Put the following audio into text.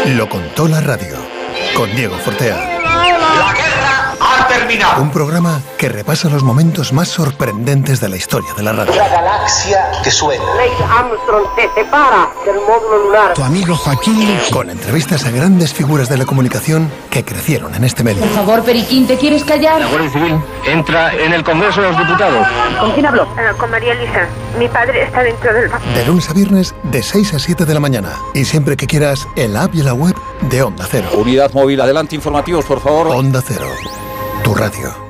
Lo contó la radio, con Diego Fortea. La guerra ha terminado. Un programa que repasa los momentos más sorprendentes de la historia de la radio. La galaxia que suena. Neil Armstrong se separa del módulo lunar. Tu amigo Joaquín. Con entrevistas a grandes figuras de la comunicación que crecieron en este medio. Por favor, Periquín, ¿te quieres callar? La Guardia Civil entra en el Congreso de los Diputados. ¿Con quién habló? Con María Elisa. Mi padre está dentro del banco. De lunes a viernes, de 6 a 7 de la mañana. Y siempre que quieras, en la app y en la web de Onda Cero. Unidad móvil, adelante, informativos, por favor. Onda Cero, tu radio.